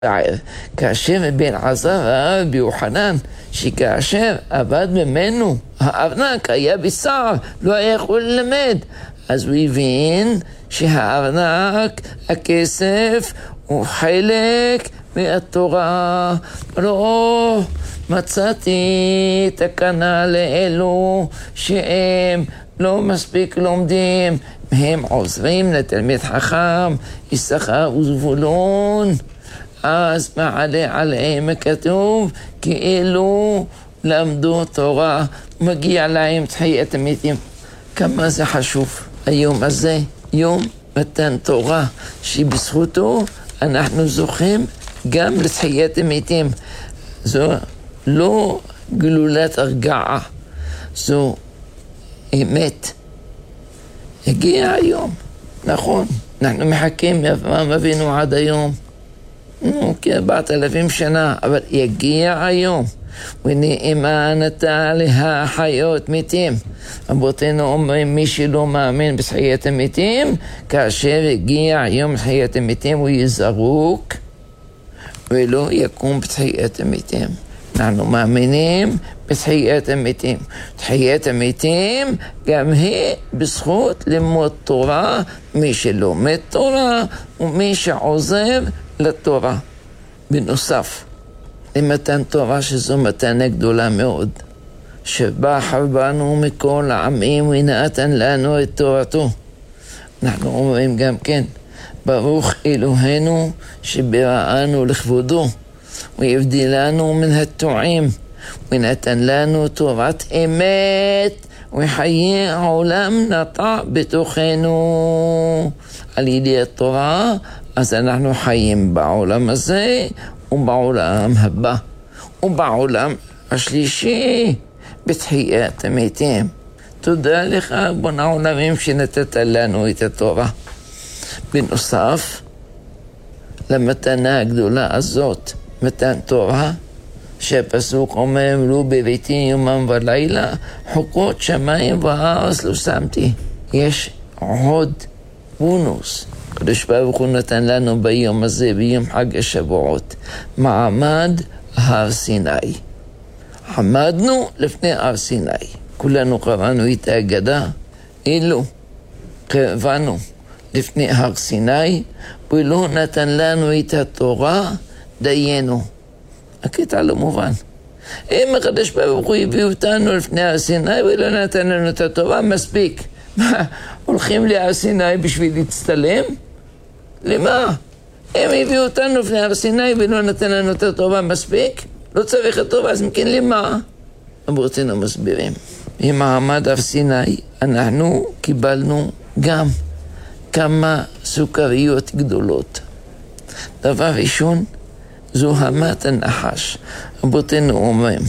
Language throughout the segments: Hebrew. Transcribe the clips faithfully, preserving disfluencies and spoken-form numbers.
כאשר בן עזר ראה רבי יוחנן שכאשר עבד ממנו הארנק היה בשר, לא היה יכול ללמד, אז הוא הבין שהארנק, הכסף, הוא חלק מהתורה. לא מצאתי תקנה לאלו שהם לא מספיק לומדים, הם עוזרים לתלמיד חכם, יששכר וזבולון, אז מעלה עליהם הכתוב כאילו למדו תורה, מגיע להם תחיית המתים. כמה זה חשוב היום הזה, יום מתן תורה, שבזכותו אנחנו זוכים גם לתחיית המתים. זו לא גלולת הרגעה, זו אמת. הגיע היום, נכון, אנחנו מחכים מאברהם אבינו עד היום, נו, כארבעת אלפים שנה, אבל יגיע היום. ונאמן אתה להחיות מתים. רבותינו אומרים, מי שלא מאמין בתחיית המתים, כאשר הגיע יום תחיית המתים הוא יזרוק ולא יקום בתחיית המתים. אנחנו מאמינים בתחיית המתים. תחיית המתים גם היא בזכות לימוד תורה, מי שלומד תורה ומי שעוזב לתורה. בנוסף למתן תורה, שזו מתנה גדולה מאוד, שבחר בנו מכל העמים ונתן לנו את תורתו. אנחנו אומרים גם כן, ברוך אלוהינו שבראנו לכבודו, ויבדילנו מן הטועים, ונתן לנו תורת אמת, וחיי העולם נטע בתוכנו. על ידי התורה, אז אנחנו חיים בעולם הזה, ובעולם הבא, ובעולם השלישי, בתחיית המתים. תודה לך, בון העולמים, שנתת לנו את התורה. בנוסף למתנה הגדולה הזאת, מתן תורה, שהפסוק אומר, לו בביתי יומם ולילה, חוקות שמיים וארץ לא שמתי. יש עוד בונוס. הקדוש ברוך הוא נתן לנו ביום הזה, ביום חג השבועות, מעמד הר סיני. עמדנו לפני הר סיני. כולנו קראנו את ההגדה, אילו קרבנו לפני הר סיני, ולא נתן לנו את התורה, דיינו. הקטע לא מובן. אם הקדוש ברוך הוא הביא אותנו לפני הר סיני ולא נתן לנו את התורה, מספיק. מה, הולכים להר סיני בשביל להצטלם? למה? הם הביאו אותנו לפני הר סיני ולא נתן לנו את התורה, מספיק? לא צריך את התורה, אז מכן למה? רבותינו מסבירים. במעמד הר סיני אנחנו קיבלנו גם כמה סוכריות גדולות. דבר ראשון, זוהמת הנחש. רבותינו אומרים,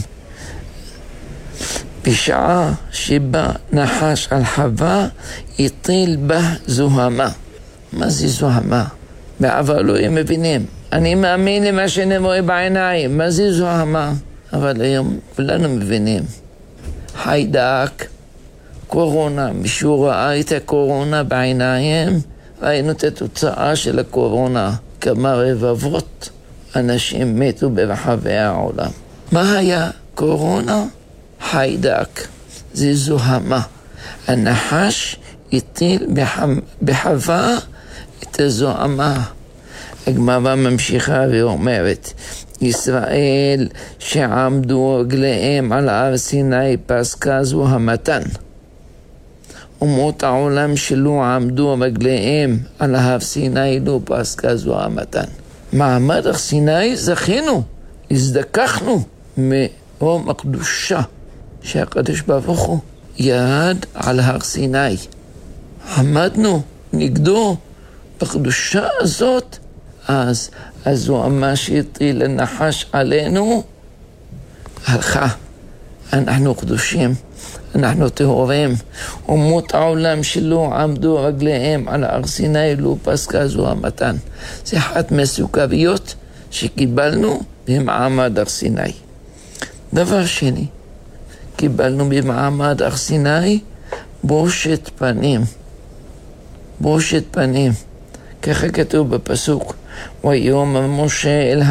בשעה שבה נחש על חווה, הטיל בה זוהמה. מה זה זוהמה? בעבר לא הם מבינים. אני מאמין למה שאני רואה בעיניים. מה זה זוהמה? אבל היום כולנו מבינים. חיידק, קורונה. מישהו ראה את הקורונה בעיניים, ראינו את התוצאה של הקורונה. כמה רבבות אנשים מתו ברחבי העולם. מה היה קורונה? חיידק. זה זוהמה. הנחש הטיל בחווה את הזוהמה. הגמרא ממשיכה ואומרת, ישראל שעמדו רגליהם על הר סיני פסקה זוהמתן. אומות העולם שלא עמדו רגליהם על הר סיני לא פסקה זוהמתן. מעמד הר סיני זכינו, הזדככנו מרום הקדושה שהקדוש ברוך הוא ירד על הר סיני. עמדנו נגדו בקדושה הזאת, אז הזוהמה שהטיל הנחש עלינו הלכה. אנחנו קדושים, אנחנו טהורים. אומות העולם שלא עמדו רגליהם על הר סיני לא פסקה זוהמתן. זה אחת מהסוכריות שקיבלנו במעמד הר סיני. דבר שני, קיבלנו במעמד הר סיני בושת פנים. בושת פנים. ככה כתוב בפסוק, ויאמר משה אל